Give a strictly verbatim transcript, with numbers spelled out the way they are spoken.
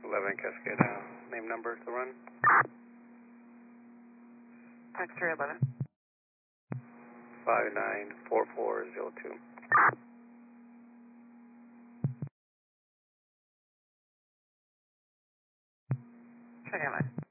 eleven Cascade, uh, name number to run? X-ray eleven. five nine four four zero two. Check in line.